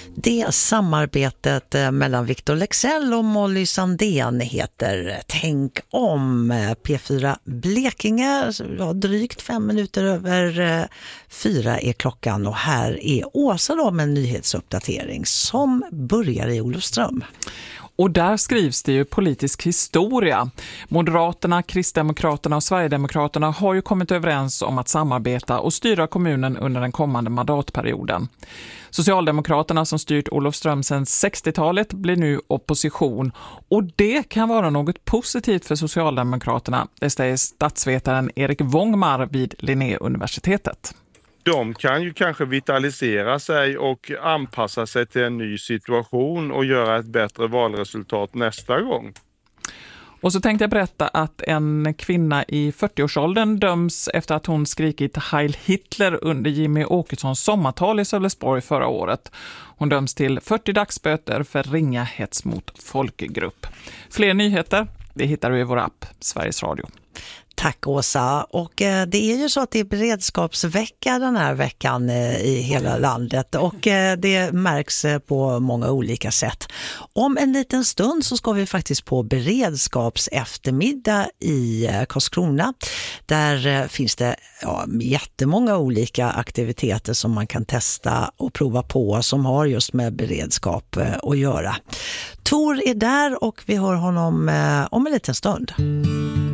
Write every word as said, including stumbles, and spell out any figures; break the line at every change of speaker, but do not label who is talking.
Det samarbetet mellan Victor Leksell och Molly Sandén heter Tänk om. P fyra Blekinge, ja, drygt fem minuter över fyra är klockan, och här är Åsa då med en nyhetsuppdatering som börjar i Olofström.
Och där skrivs det ju politisk historia. Moderaterna, Kristdemokraterna och Sverigedemokraterna har ju kommit överens om att samarbeta och styra kommunen under den kommande mandatperioden. Socialdemokraterna som styrt Olofström sedan sextiotalet blir nu opposition, och det kan vara något positivt för Socialdemokraterna, det säger statsvetaren Erik Wångmar vid Linnéuniversitetet.
De kan ju kanske vitalisera sig och anpassa sig till en ny situation och göra ett bättre valresultat nästa gång.
Och så tänkte jag berätta att en kvinna i fyrtioårsåldern döms efter att hon skrikit Heil Hitler under Jimmy Åkessons sommartal i Sölvesborg förra året. Hon döms till fyrtio dagsböter för ringa hets mot folkgrupp. Fler nyheter, det hittar du i vår app Sveriges Radio.
Tack Åsa. Och det är ju så att det är beredskapsvecka den här veckan i hela landet, och det märks på många olika sätt. Om en liten stund så ska vi faktiskt på beredskapseftermiddag i Karlskrona. Där finns det ja, jättemånga olika aktiviteter som man kan testa och prova på som har just med beredskap att göra. Tor är där och vi hör honom om en liten stund.